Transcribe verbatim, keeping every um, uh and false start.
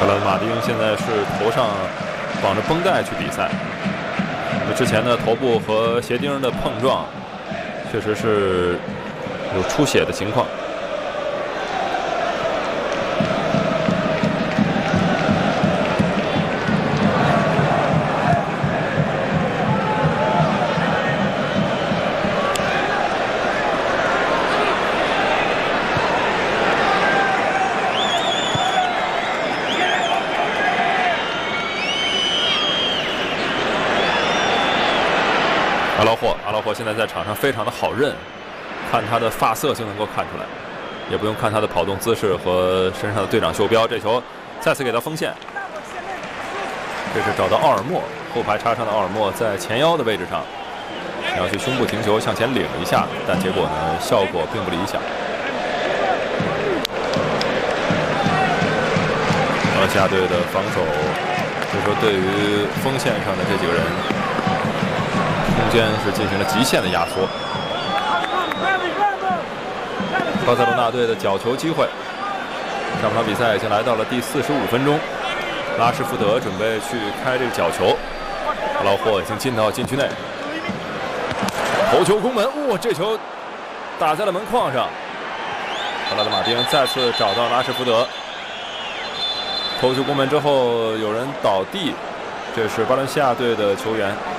克拉马丁现在是头上绑着绷带去比赛，之前的头部和鞋钉的碰撞，确实是有出血的情况。阿劳霍，阿劳霍现在在场上非常的好认，看他的发色就能够看出来，也不用看他的跑动姿势和身上的队长袖标。这球再次给到锋线，这是找到奥尔莫，后排插上的奥尔莫在前腰的位置上，想要去胸部停球向前领一下，但结果呢效果并不理想。马来西亚队的防守，所以说对于锋线上的这几个人，空间是进行了极限的压缩。巴塞罗那队的角球机会，上半场比赛已经来到了第四十五分钟，拉什福德准备去开这个角球，阿劳霍已经进到禁区内，头球攻门，哇、哦，这球打在了门框上。赫拉德马丁再次找到拉什福德，头球攻门之后有人倒地，这是巴伦西亚队的球员。